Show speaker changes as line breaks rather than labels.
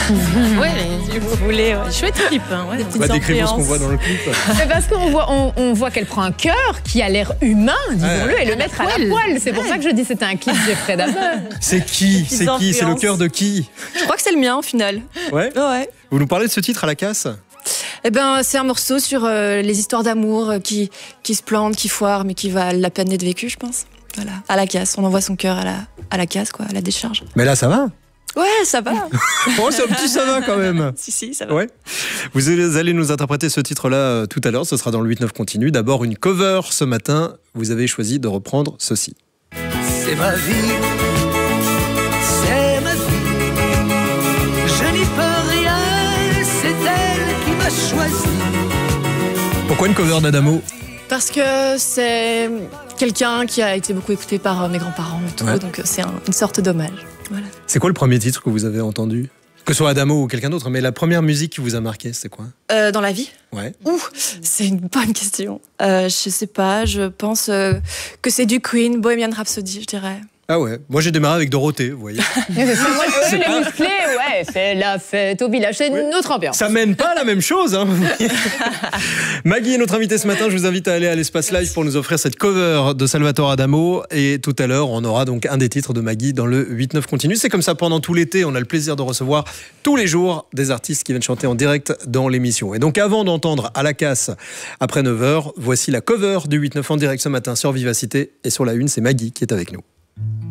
Ouais,
Si vous voulez, ouais.
chouette clip. Hein, ouais.
Décrivez ce qu'on voit dans le clip.
C'est parce qu'on voit qu'elle prend un cœur qui a l'air humain, disons-le, et le mettre à la poêle. C'est pour ça que je dis que c'était un clip Jeffrey Dahmer.
C'est qui? C'est le cœur de qui?
Je crois que c'est le mien, au final.
Ouais.
Ouais.
Vous nous parlez de ce titre, à la casse?
Eh ben, c'est un morceau sur les histoires d'amour qui se plantent, qui foirent, mais qui valent la peine d'être vécues, je pense. Voilà, à la casse. On envoie son cœur à la casse, quoi, à la décharge.
Mais là, ça va?
Ouais, ça va.
Oh, c'est un petit ça va quand même.
Si, ça va.
Ouais. Vous allez nous interpréter ce titre-là tout à l'heure. Ce sera dans le 8-9 continu. D'abord, une cover ce matin. Vous avez choisi de reprendre ceci.
C'est ma vie, c'est ma vie. Je n'y peux rien, c'est elle qui m'a choisi.
Pourquoi une cover d'Adamo?
Parce que c'est quelqu'un qui a été beaucoup écouté par mes grands-parents et tout, donc c'est une sorte d'hommage. Voilà.
C'est quoi le premier titre que vous avez entendu? Que ce soit Adamo ou quelqu'un d'autre, mais la première musique qui vous a marqué, c'est quoi?
Dans la vie?
Ouais.
C'est une bonne question. Je sais pas, je pense que c'est du Queen, Bohemian Rhapsody, je dirais.
Ah ouais, moi j'ai démarré avec Dorothée, vous voyez.
Les musclés, ouais, c'est la fête au village, c'est une autre ambiance.
Ça mène pas à la même chose, hein. Maggie est notre invitée ce matin. Je vous invite à aller à l'Espace Live pour nous offrir cette cover de Salvatore Adamo. Et tout à l'heure, on aura donc un des titres de Maggie dans le 8-9 continu. C'est comme ça pendant tout l'été. On a le plaisir de recevoir tous les jours des artistes qui viennent chanter en direct dans l'émission. Et donc avant d'entendre à la casse après 9h, voici la cover du 8-9 en direct ce matin sur Vivacité. Et sur la une, c'est Maggie qui est avec nous.